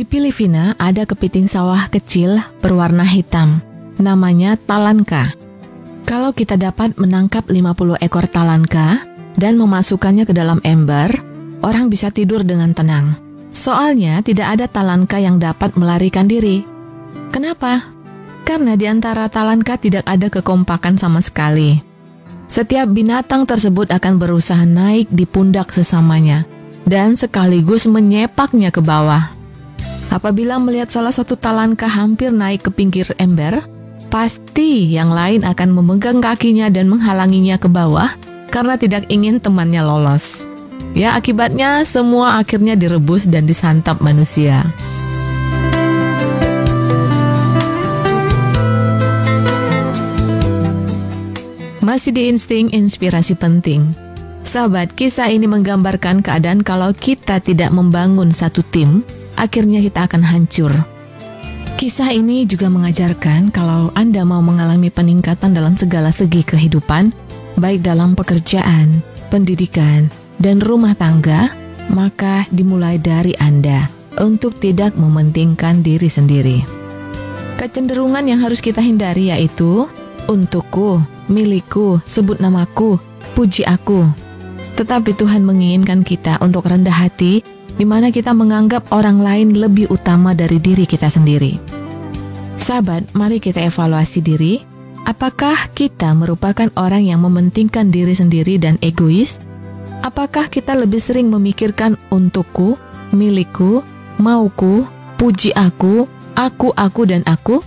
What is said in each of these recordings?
Di Filipina ada kepiting sawah kecil berwarna hitam, namanya talanka. Kalau kita dapat menangkap 50 ekor talanka dan memasukkannya ke dalam ember, orang bisa tidur dengan tenang. Soalnya tidak ada talanka yang dapat melarikan diri. Kenapa? Karena di antara talanka tidak ada kekompakan sama sekali. Setiap binatang tersebut akan berusaha naik di pundak sesamanya dan sekaligus menyepaknya ke bawah. Apabila melihat salah satu talanka hampir naik ke pinggir ember, pasti yang lain akan memegang kakinya dan menghalanginya ke bawah karena tidak ingin temannya lolos. Ya, akibatnya semua akhirnya direbus dan disantap manusia. Masih di Insting Inspirasi Penting. Sahabat, kisah ini menggambarkan keadaan kalau kita tidak membangun satu tim, akhirnya kita akan hancur. Kisah ini juga mengajarkan kalau Anda mau mengalami peningkatan dalam segala segi kehidupan, baik dalam pekerjaan, pendidikan, dan rumah tangga, maka dimulai dari Anda untuk tidak mementingkan diri sendiri. Kecenderungan yang harus kita hindari yaitu untukku, milikku, sebut namaku, puji aku. Tetapi Tuhan menginginkan kita untuk rendah hati, di mana kita menganggap orang lain lebih utama dari diri kita sendiri. Sahabat, mari kita evaluasi diri. Apakah kita merupakan orang yang mementingkan diri sendiri dan egois? Apakah kita lebih sering memikirkan untukku, milikku, mauku, puji aku, dan aku?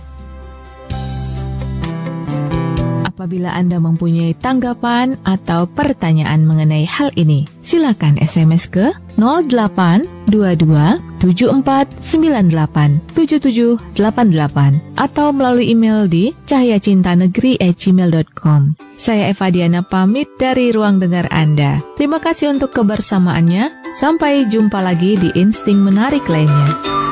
Apabila Anda mempunyai tanggapan atau pertanyaan mengenai hal ini, silakan SMS ke 0822-7498-7788 atau melalui email di cahayacintanegeri@gmail.com. Saya Eva Diana pamit dari ruang dengar Anda. Terima kasih untuk kebersamaannya. Sampai jumpa lagi di Insting Menarik lainnya.